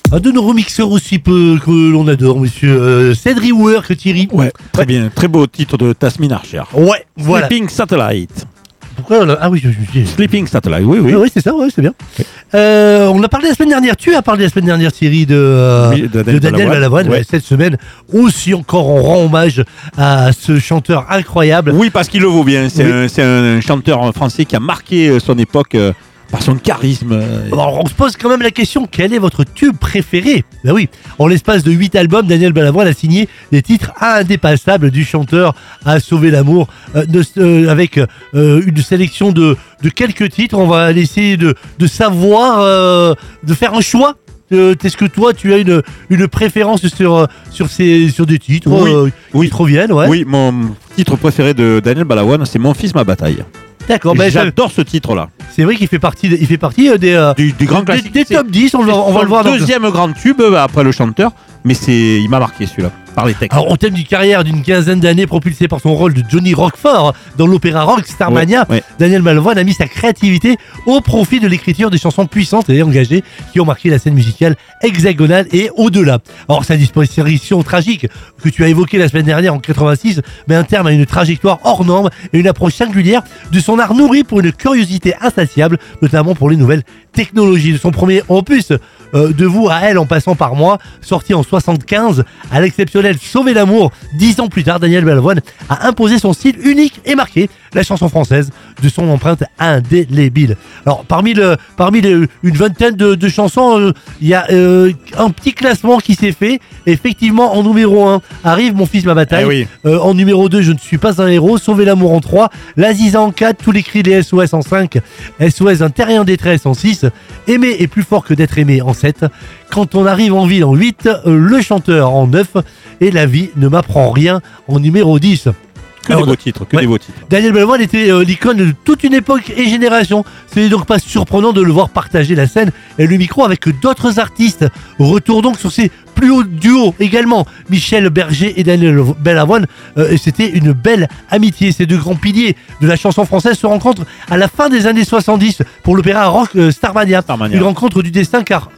Un de nos remixeurs aussi que l'on adore, monsieur Cedric Work, Thierry. Ouais, très bien. Très beau titre de Tasmin Archer. Ouais, voilà. Sleeping Satellite. Pourquoi Ah oui, je Sleeping Satellite, oui. Oui, c'est ça, ouais, c'est bien. On a parlé la semaine dernière, tu as parlé la semaine dernière, Thierry, de Daniel Balavoine. Ouais. Cette semaine, aussi encore, on rend hommage à ce chanteur incroyable. Oui, parce qu'il le vaut bien. C'est un chanteur français qui a marqué son époque par son charisme. Alors, on se pose quand même la question, quel est votre tube préféré ? Ben oui, en l'espace de 8 albums, Daniel Balavoine a signé des titres indépassables du chanteur à sauver l'amour, avec une sélection de quelques titres. On va essayer de savoir, de faire un choix. Est-ce que toi, tu as une préférence sur des titres qui te reviennent, ouais. Oui, mon titre préféré de Daniel Balavoine, c'est Mon fils, ma bataille. D'accord, j'adore ce titre-là. C'est vrai qu'il fait partie des grands classiques. Des top 10, on va le voir. Deuxième grand tube après le chanteur, mais il m'a marqué celui-là, par les textes. Alors, au thème d'une carrière d'une quinzaine d'années propulsée par son rôle de Johnny Roquefort dans l'opéra rock Starmania, ouais. Daniel Balavoine a mis sa créativité au profit de l'écriture des chansons puissantes et engagées qui ont marqué la scène musicale hexagonale et au-delà. Alors, sa disparition tragique que tu as évoquée la semaine dernière en 86 met un terme à une trajectoire hors norme et une approche singulière de son art nourri pour une curiosité insatiable, notamment pour les nouvelles technologies. De son premier opus, De vous à elle en passant par moi, sorti en 75, à l'exceptionnel Sauver l'amour, 10 ans plus tard, Daniel Balavoine a imposé son style unique et marqué la chanson française de son empreinte indélébile. Alors parmi une vingtaine de chansons, il y a un petit classement qui s'est fait. Effectivement, en numéro 1 arrive Mon fils, ma bataille. Oui. En numéro 2, Je ne suis pas un héros, Sauver l'amour en 3, L'Aziza en 4, Tous les cris des SOS en 5, SOS un terrien détresse en 6, Aimer est plus fort que d'être aimé en 7, Quand on arrive en ville en 8, Le chanteur en 9 et La vie ne m'apprend rien en numéro 10. Des beaux titres. Daniel Balavoine était l'icône de toute une époque et génération. Ce n'est donc pas surprenant de le voir partager la scène et le micro avec d'autres artistes. Retour donc sur ses plus hauts duos également. Michel Berger et Daniel Balavoine, c'était une belle amitié. Ces deux grands piliers de la chanson française se rencontrent à la fin des années 70 pour l'opéra rock Starmania. Une rencontre du destin car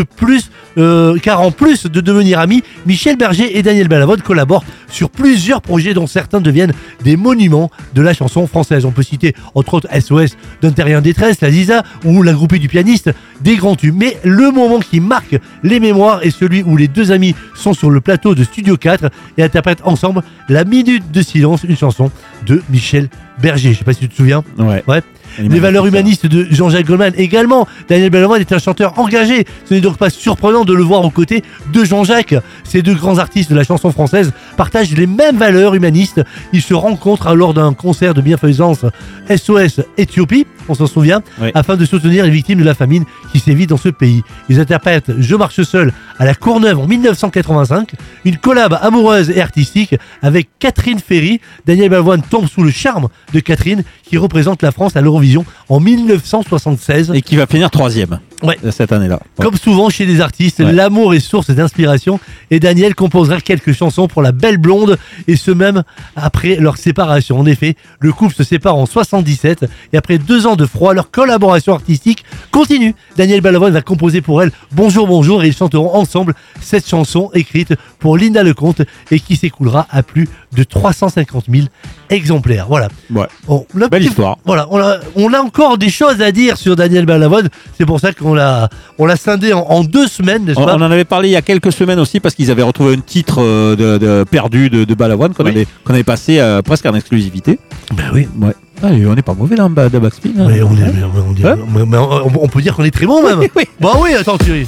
en plus de devenir amis, Michel Berger et Daniel Balavoine collaborent sur plusieurs projets dont certains deviennent des monuments de la chanson française. On peut citer entre autres SOS d'un terrien détresse, L'Aziza ou La groupée du pianiste, des grands tubes. Mais le moment qui marque les mémoires est celui où les deux amis sont sur le plateau de Studio 4 et interprètent ensemble La minute de silence, une chanson de Michel Berger. Je sais pas si tu te souviens. Ouais. Les valeurs humanistes de Jean-Jacques Goldman également. Daniel Balavoine est un chanteur engagé. Ce n'est donc pas surprenant de le voir aux côtés de Jean-Jacques. Ces deux grands artistes de la chanson française partagent les mêmes valeurs humanistes. Ils se rencontrent lors d'un concert de bienfaisance SOS Éthiopie, on s'en souvient, afin de soutenir les victimes de la famine qui sévit dans ce pays. Ils interprètent Je marche seul à la Courneuve en 1985, une collab amoureuse et artistique avec Catherine Ferry. Daniel Balavoine tombe sous le charme de Catherine qui représente la France à l'Eurovision en 1976. Et qui va finir 3e cette année-là. Comme souvent chez les artistes, l'amour est source d'inspiration et Daniel composera quelques chansons pour la belle blonde et ce même après leur séparation. En effet, le couple se sépare en 77 et après 2 ans de froid, leur collaboration artistique continue. Daniel Balavoine va composer pour elle Bonjour Bonjour et ils chanteront ensemble cette chanson écrite pour Linda Lecomte et qui s'écoulera à plus de 350 000 exemplaires. Voilà. Belle histoire. Voilà, on a encore des choses à dire sur Daniel Balavoine. C'est pour ça qu'on l'a scindé en 2 semaines, n'est-ce pas ? On en avait parlé il y a quelques semaines aussi parce qu'ils avaient retrouvé un titre perdu de Balavoine qu'on avait passé presque en exclusivité. Ben oui. Ouais. On n'est pas mauvais là en bas de backspin. Hein. On peut dire qu'on est très bon même. Oui. Bah oui, attends Thierry.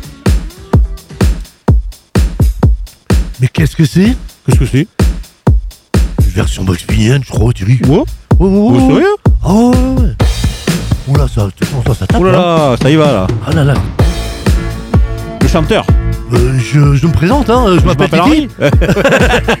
Mais qu'est-ce que c'est ? Version backspinienne, je crois, Thierry. Ouais. Sérieux ? Oh ouais. Oula, ça tape. Oula, ça y va là. Ah là là. Le chanteur. Je me présente, je m'appelle Titi.